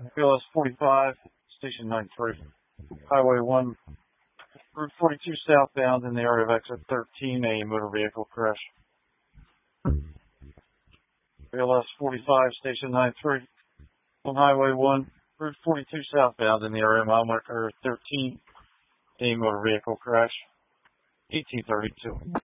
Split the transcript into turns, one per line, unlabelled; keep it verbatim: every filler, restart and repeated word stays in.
B L S forty-five, station nine three. Highway one, Route forty-two southbound in the area of exit thirteen, a motor vehicle crash. B L S forty-five, station nine three. On Highway one, Route forty-two southbound in the area of mile marker thirteen, a motor vehicle crash. eighteen thirty-two.